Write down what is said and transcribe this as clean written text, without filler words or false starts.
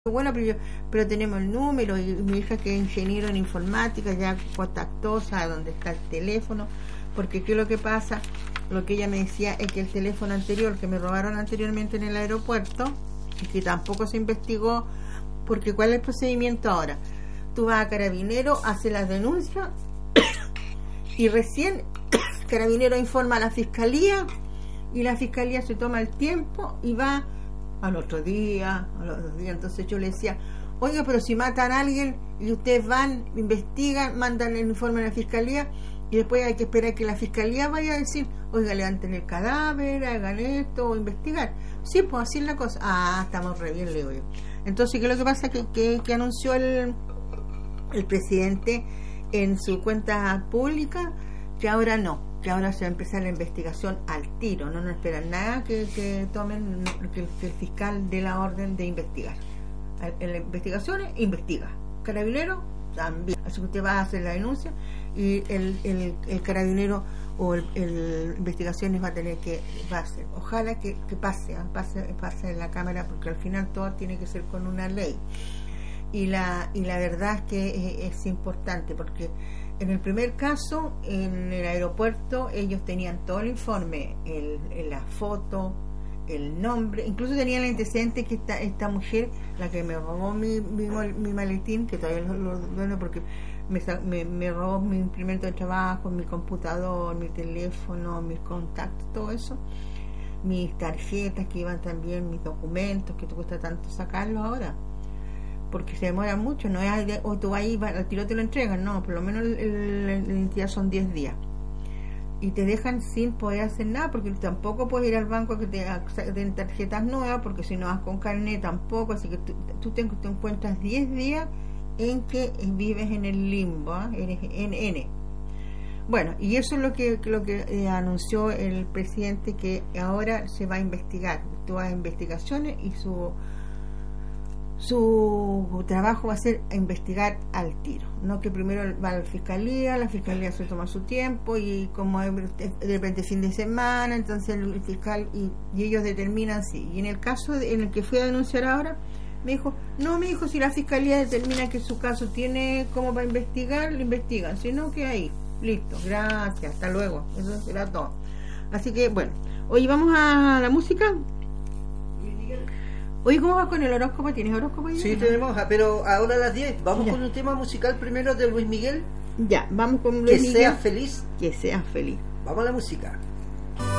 Bueno, pero tenemos el número, y mi hija, que es ingeniero en informática, ya contactó, sabe dónde está el teléfono, porque qué es lo que pasa. Lo que ella me decía es que el teléfono anterior que me robaron anteriormente en el aeropuerto, y que tampoco se investigó, porque ¿cuál es el procedimiento ahora? Tú vas a Carabinero, haces las denuncias y recién Carabinero informa a la fiscalía, y la fiscalía se toma el tiempo y va al otro día, a los 2 días. Entonces yo le decía, oiga, pero si matan a alguien y ustedes van, investigan, mandan el informe a la fiscalía, y después hay que esperar que la fiscalía vaya a decir, oiga, levanten el cadáver, hagan esto, o investigar. Sí, pues así es la cosa. Ah, estamos re bien, le digo yo. Entonces, ¿qué es lo que pasa? Que anunció el presidente en su cuenta pública, que ahora no, que ahora se va a empezar la investigación al tiro, no nos esperan nada que tomen, que el fiscal dé la orden de investigar. En las investigaciones, investiga. Carabinero, también. Así que usted va a hacer la denuncia, y el carabinero o el investigaciones va a tener que, va a hacer. Ojalá que pase en la Cámara, porque al final todo tiene que ser con una ley. Y la verdad es que es importante, porque en el primer caso, en el aeropuerto, ellos tenían todo el informe, la foto, el nombre, incluso tenían el antecedente que esta mujer, la que me robó mi maletín, que todavía lo dono porque me robó mi implemento de trabajo, mi computador, mi teléfono, mis contactos, todo eso, mis tarjetas que iban también, mis documentos, que te cuesta tanto sacarlos ahora, porque se demora mucho, no es o tú vas ahí, al tiro te lo entregan, no, por lo menos la identidad son 10 días, y te dejan sin poder hacer nada, porque tampoco puedes ir al banco a que te den tarjetas nuevas, porque si no vas con carnet tampoco, así que tú te encuentras 10 días en que vives en el limbo, eres NN. Bueno, y eso es lo que anunció el presidente, que ahora se va a investigar todas las investigaciones, y su trabajo va a ser investigar al tiro, no que primero va a la fiscalía se toma su tiempo, y como de repente fin de semana, entonces el fiscal y ellos determinan sí. Y en el caso en el que fui a denunciar ahora, me dijo, si la fiscalía determina que su caso tiene como para investigar, lo investigan, si no, que ahí, listo, gracias, hasta luego, eso será todo. Así que bueno, hoy vamos a la música. Oye, ¿cómo vas con el horóscopo? ¿Tienes horóscopo ahí? Sí, tenemos, pero ahora a las 10. Vamos ya con un tema musical primero de Luis Miguel. Ya, vamos con Luis Miguel. Que seas feliz. Que seas feliz. Vamos a la música.